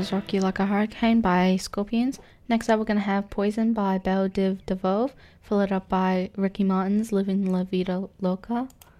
was Rocky Like a Hurricane by Scorpions. Next up, we're going to have Poison by Belle Div DeVove, followed up by Ricky Martin's Living La Vida Loca.